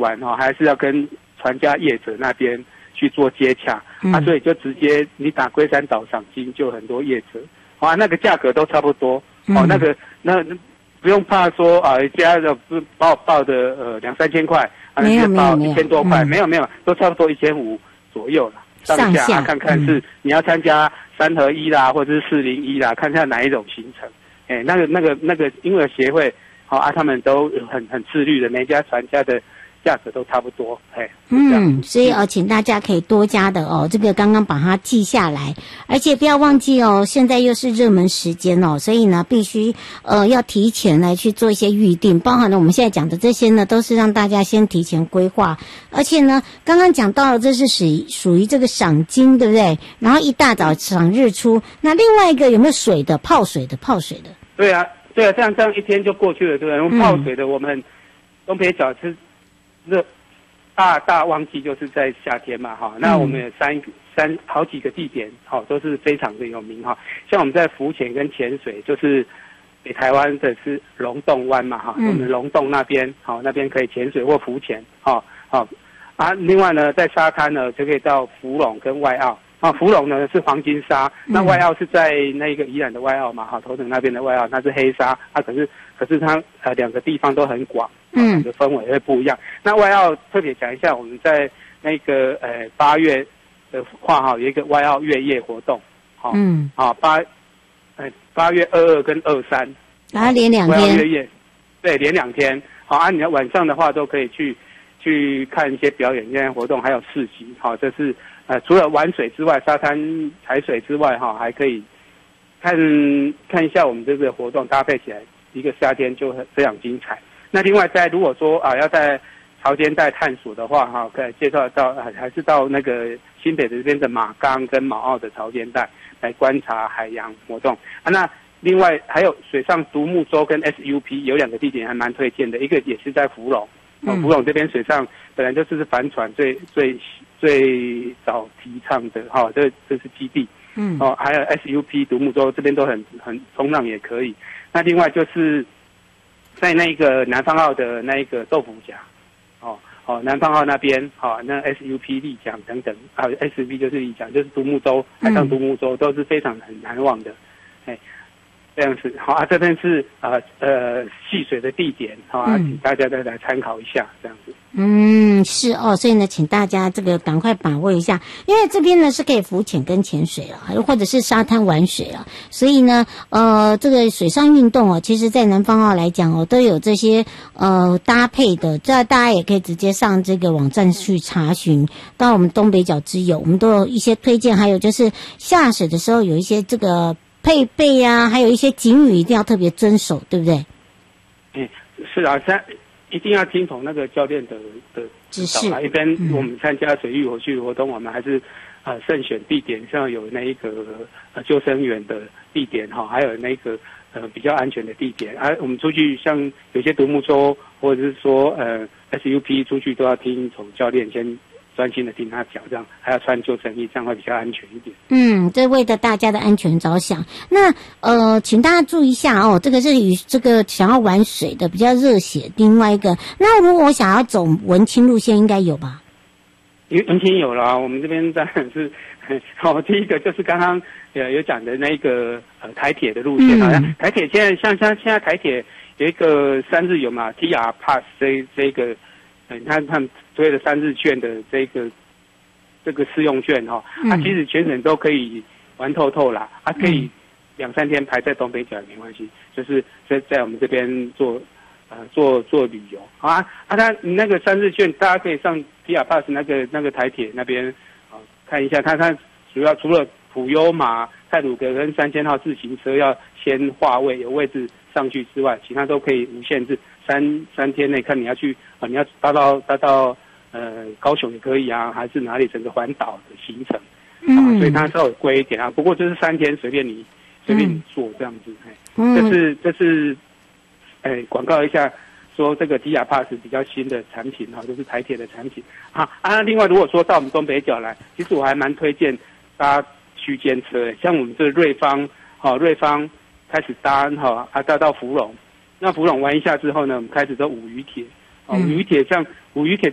玩还是要跟船家业者那边去做接洽，所以就直接你打龟山岛赏金就很多业者，那个价格都差不多，那不用怕说一家的报的2-3千块， 没有报1000多块，没有，都差不多1500左右了。上下看看是你要参加3合1啦，或者是401啦，看看哪一种行程。那个，因为协会他们都很自律的，每家船家的价格都差不多， 所以请大家可以多加的这个刚刚把它记下来，而且不要忘记现在又是热门时间所以呢必须要提前来去做一些预定，包含了我们现在讲的这些呢，都是让大家先提前规划，而且呢刚刚讲到了这是属于这个赏金，对不对？然后一大早赏日出，那另外一个有没有水的？泡水的？对啊，这样一天就过去了，对不对？泡水的我们东北角是热大旺季就是在夏天嘛，那我们有好几个地点都是非常的有名像我们在浮潜跟潜水，就是北台湾的是龙洞湾嘛我们龙洞那边那边可以潜水或浮潜另外呢在沙滩呢就可以到福隆跟外澳福隆呢是黄金沙，那外澳是在那个宜兰的外澳嘛头城那边的外澳，那是黑沙可是它两个地方都很广，两个氛围会不一样。那外澳特别讲一下，我们在那个8月的话有一个外澳月夜活动8月22跟23， 然后连2天， 外澳月夜，对，连2天你要晚上的话都可以去看一些表演、现在活动，还有市集这是除了玩水之外，沙滩踩水之外还可以看一下我们这个活动搭配起来，一个夏天就非常精彩。那另外如果说要在潮间带探索的话可以介绍到还是到那个新北这边的马冈跟毛澳的潮间带来观察海洋活动那另外还有水上独木舟跟 SUP 有2个地点还蛮推荐的，一个也是在福隆福隆这边水上本来就是帆船最早提倡的这是基地还有 SUP 独木舟这边都很冲浪也可以。那另外就是在那个南方澳的那个豆腐甲南方澳那边那 SUP 立桨等等SUP 就是立桨，就是独木舟，海上独木舟都是非常很难忘的这样子这边是戏水的地点请大家再来参考一下这样子。 是所以呢请大家这个赶快把握一下，因为这边呢是可以浮潜跟潜水或者是沙滩玩水所以呢这个水上运动其实在南方澳来讲都有这些搭配的，这大家也可以直接上这个网站去查询，到我们东北角之友我们都有一些推荐，还有就是下水的时候有一些这个配备还有一些警语一定要特别遵守，对不对？ 是一定要听从那个教练的指示一般我们参加水域活动，我们还是慎选地点，像有那一个救生员的地点还有那个比较安全的地点我们出去像有些独木舟或者是说SUP 出去都要听从教练先专心的听他讲，这样还要穿救生衣，这样会比较安全一点。 这为了大家的安全着想。那请大家注意一下这个是与这个想要玩水的比较热血。另外一个，那如果我想要走文青路线，应该有吧？ 文青有了我们这边当然是第一个就是刚刚有讲的那个台铁的路线台铁现在像现在台铁有一个3日游嘛 TR Pass 这个他们推了3日券的这个试用券其实全省都可以玩透透啦可以2-3天排在东北角也没关系，就是在我们这边做旅游他那个3日券大家可以上 TR Pass 那个台铁那边看一下，它主要除了普悠玛、太鲁阁跟3000号自行车要先划位有位置上去之外，其他都可以无限制三天内看你要去你要搭到高雄也可以还是哪里整个环岛的行程所以它稍微贵一点不过就是3天随便你做这样子这是广告一下说这个 TR Pass 比较新的产品就是台铁的产品另外如果说到我们东北角来，其实我还蛮推荐搭区间车像我们这瑞芳开始搭搭到福隆，那福隆玩一下之后呢，我们开始走五渔铁五渔铁